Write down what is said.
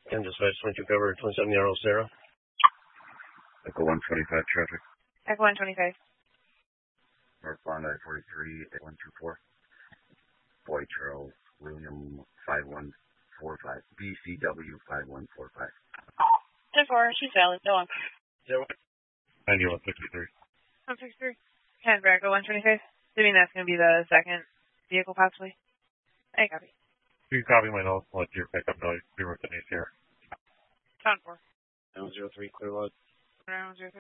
And dispatch 22 cover 27-year-old Sarah. Echo 125 traffic. Echo 125. North Bondi 43, 8124. Boy Charles William 5145. BCW 5145. 10-4, she's valid. Go on. 9153. 163. 10 for Echo 125. Assuming that's going to be the second vehicle, possibly. I copy. You copy my notes. Let your pickup noise be with the here. 10-4. 903, clear load. 903.